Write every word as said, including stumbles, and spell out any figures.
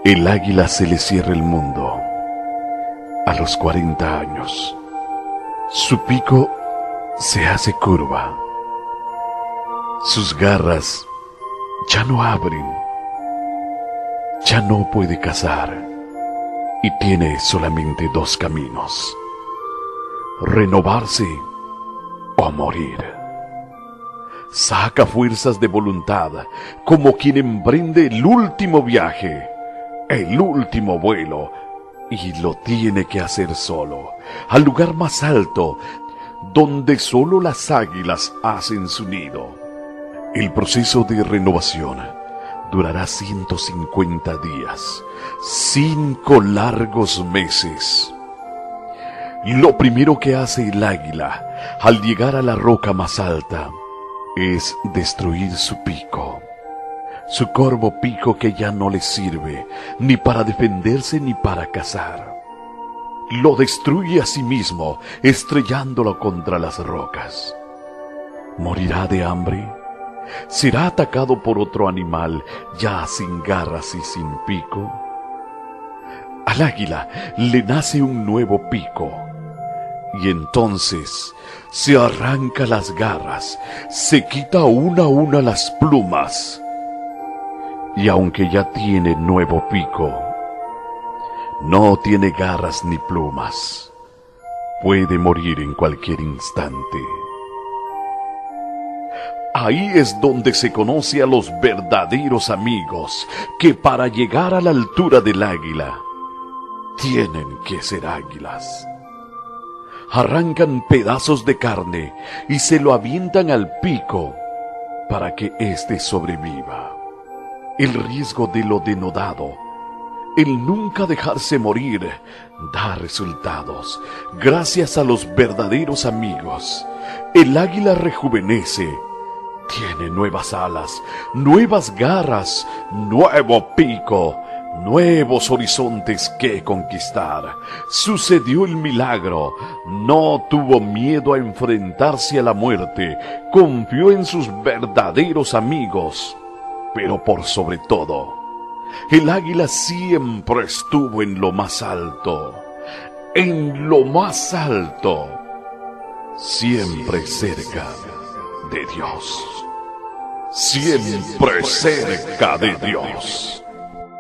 El águila se le cierra el mundo a los cuarenta años. Su pico se hace curva. Sus garras ya no abren. Ya no puede cazar y tiene solamente dos caminos: renovarse o morir. Saca fuerzas de voluntad como quien emprende el último viaje, el último vuelo, y lo tiene que hacer solo, al lugar más alto, donde solo las águilas hacen su nido. El proceso de renovación durará ciento cincuenta días, cinco largos meses. Lo primero que hace el águila al llegar a la roca más alta es destruir su pico. Su corvo pico que ya no le sirve ni para defenderse ni para cazar. Lo destruye a sí mismo, estrellándolo contra las rocas. ¿Morirá de hambre? ¿Será atacado por otro animal ya sin garras y sin pico? Al águila le nace un nuevo pico, y entonces se arranca las garras, se quita una a una las plumas, y aunque ya tiene nuevo pico, no tiene garras ni plumas. Puede morir en cualquier instante. Ahí es donde se conoce a los verdaderos amigos, que para llegar a la altura del águila, tienen que ser águilas. Arrancan pedazos de carne y se lo avientan al pico para que éste sobreviva. El riesgo de lo denodado, el nunca dejarse morir, da resultados. Gracias a los verdaderos amigos, el águila rejuvenece. Tiene nuevas alas, nuevas garras, nuevo pico, nuevos horizontes que conquistar. Sucedió el milagro. No tuvo miedo a enfrentarse a la muerte. Confió en sus verdaderos amigos. Pero por sobre todo, el águila siempre estuvo en lo más alto. En lo más alto. Siempre cerca de Dios. Siempre cerca de Dios.